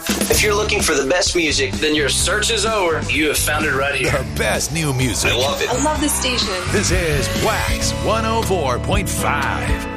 If you're looking for the best music, then your search is over. You have found it right here. The best new music. I love it. I love this station. This is Wax 104.5.